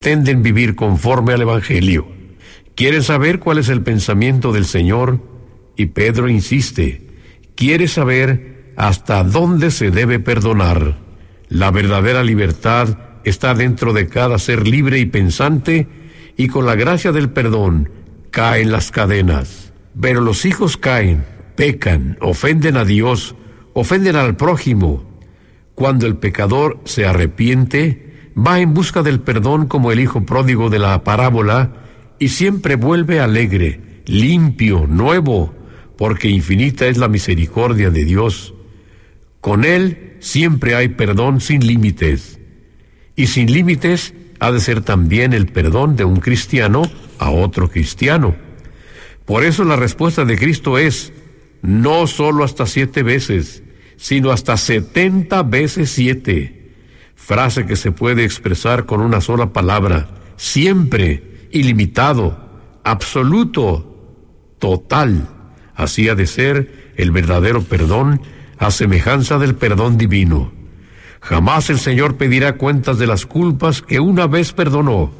pretenden vivir conforme al Evangelio. Quieren saber cuál es el pensamiento del Señor, y Pedro insiste, quiere saber hasta dónde se debe perdonar. La verdadera libertad está dentro de cada ser libre y pensante, y con la gracia del perdón caen las cadenas. Pero los hijos caen, pecan, ofenden a Dios, ofenden al prójimo. Cuando el pecador se arrepiente, va en busca del perdón como el hijo pródigo de la parábola, y siempre vuelve alegre, limpio, nuevo, porque infinita es la misericordia de Dios. Con Él siempre hay perdón sin límites, y sin límites ha de ser también el perdón de un cristiano a otro cristiano. Por eso la respuesta de Cristo es, no solo hasta 7 veces, sino hasta 70 veces 7. Frase que se puede expresar con una sola palabra: siempre, ilimitado, absoluto, total. Así ha de ser el verdadero perdón, a semejanza del perdón divino. Jamás el Señor pedirá cuentas de las culpas que una vez perdonó.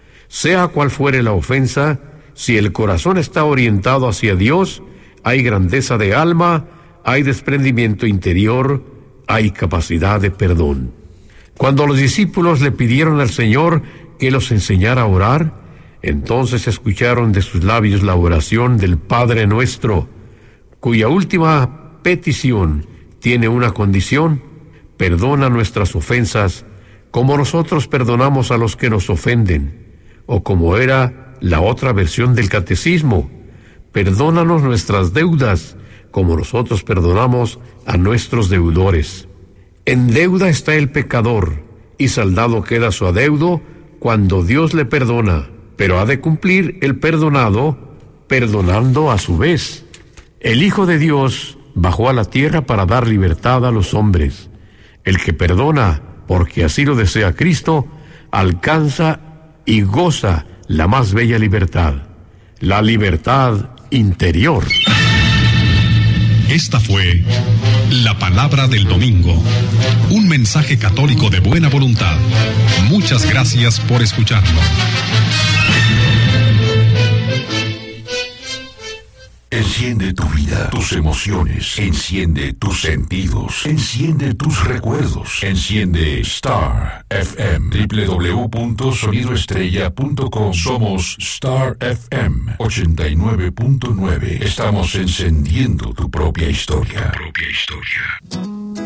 Sea cual fuere la ofensa, si el corazón está orientado hacia Dios, hay grandeza de alma, hay desprendimiento interior, hay capacidad de perdón. Cuando los discípulos le pidieron al Señor que los enseñara a orar, entonces escucharon de sus labios la oración del Padre Nuestro, cuya última petición tiene una condición: perdona nuestras ofensas, como nosotros perdonamos a los que nos ofenden, o como era la otra versión del catecismo, perdónanos nuestras deudas, como nosotros perdonamos a nuestros deudores. En deuda está el pecador, y saldado queda su adeudo cuando Dios le perdona, pero ha de cumplir el perdonado, perdonando a su vez. El Hijo de Dios bajó a la tierra para dar libertad a los hombres. El que perdona, porque así lo desea Cristo, alcanza y goza la más bella libertad, la libertad interior. Esta fue la palabra del domingo, un mensaje católico de buena voluntad. Muchas gracias por escucharlo. Enciende tu vida, tus emociones, enciende tus sentidos, enciende tus recuerdos, enciende Star FM, www.sonidoestrella.com. Somos Star FM 89.9. Estamos encendiendo tu propia historia.